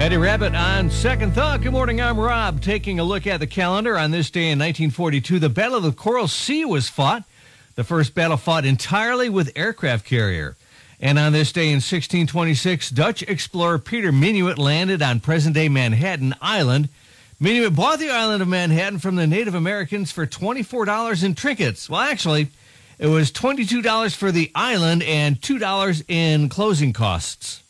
Eddie Rabbit on Second Thought. Good morning, I'm Rob. Taking a look at the calendar on this day in 1942, the Battle of the Coral Sea was fought. The first battle fought entirely with aircraft carrier. And on this day in 1626, Dutch explorer Peter Minuit landed on present-day Manhattan Island. Minuit bought the island of Manhattan from the Native Americans for $24 in trinkets. Well, actually, it was $22 for the island and $2 in closing costs.